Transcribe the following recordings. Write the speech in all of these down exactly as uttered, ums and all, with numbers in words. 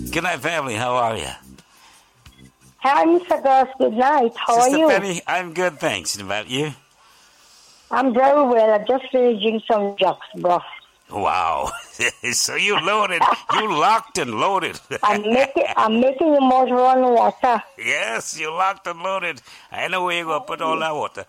Good night, family. How are you? Hi, Mister Gus. Good night. How Sister are you? Penny, I'm good, thanks. And about you? I'm very well. I just finished drinking some Jocks broth. Wow. So you loaded. You locked and loaded. I'm making, I'm making your mouth run water. Yes, you locked and loaded. I know where you're going to put all that water.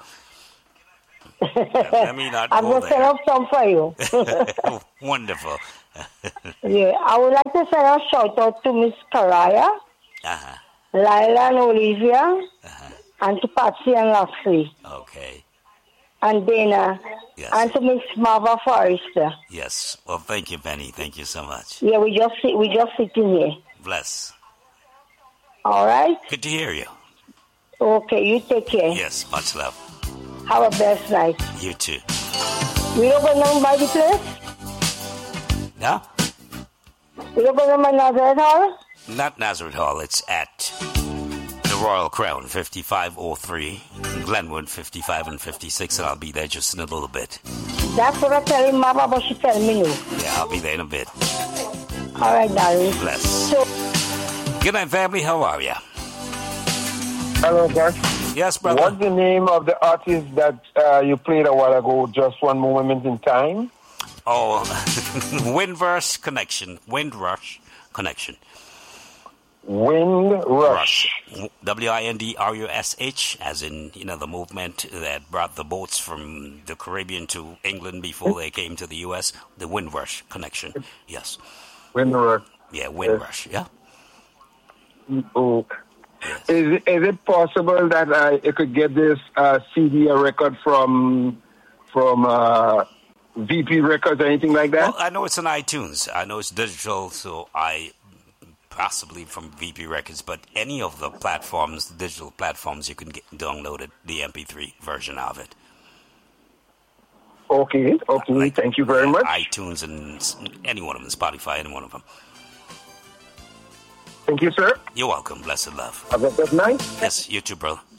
Let me not I'm go going to set up some for you. Wonderful. Yeah, I would like to send a shout out to Miss Karaya, Uh-huh. Lila and Olivia, Uh-huh. and to Patsy and Lassie, Okay. and Dana, Yes. and to Miss Marva Forrester. Yes. Well, thank you, Penny. Thank you so much. Yeah, we just sit, we just sitting here. Bless. All right. Good to hear you. Okay, you take care. Yes. Much love. Have a blessed night. You too. We don't go down by the place. No? We don't go down by Nazareth Hall. Not Nazareth Hall. It's at the Royal Crown, fifty-five oh three, Glenwood, fifty-five and fifty-six, and I'll be there just in a little bit. That's what I tell him, Mama, but she tell me no. Yeah, I'll be there in a bit. All right, darling. Bless. So, Good night, family. How are you? Hello, Gus. Yes, brother. What's the name of the artist that uh, you played a while ago, Just One Moment in Time? Oh, Windrush Connection. Windrush Connection. Wind Rush. W I N D R U S H, as in, you know, the movement that brought the boats from the Caribbean to England before they came to the U S. The Windrush Connection. Yes. Wind Rush. Yeah, Windrush. Yeah. Oh. Yes. Is, is it possible that I, I could get this uh, C D or record from from uh, V P Records or anything like that? Well, I know it's on iTunes. I know it's digital, so I possibly from V P Records, but any of the platforms, the digital platforms, you can get download it, the M P three version of it. Okay, okay. Like, Thank you very yeah, much. iTunes and any one of them, Spotify, any one of them. Thank you, sir. You're welcome. Blessed love. Have a good night. Yes, you too, bro.